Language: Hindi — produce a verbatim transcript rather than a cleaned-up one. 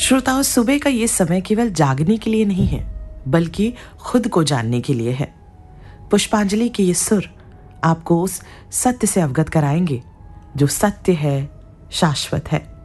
श्रोताओं, सुबह का ये समय केवल जागने के लिए नहीं है, बल्कि खुद को जानने के लिए है। पुष्पांजलि के ये सुर आपको उस सत्य से अवगत कराएंगे जो सत्य है, शाश्वत है।